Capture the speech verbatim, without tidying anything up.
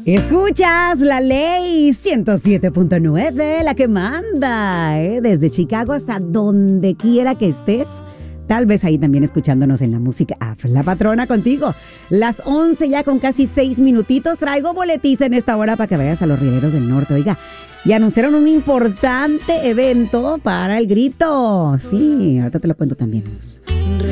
Escuchas la ley ciento siete punto nueve, la que manda, ¿eh? Desde Chicago hasta donde quiera que estés. Tal vez ahí también escuchándonos en la música app. La patrona contigo. Las once ya con casi seis minutitos. Traigo boletiza en esta hora para que vayas a los Rieleros del Norte. Oiga, y anunciaron un importante evento para el grito. Sí, ahorita te lo cuento también.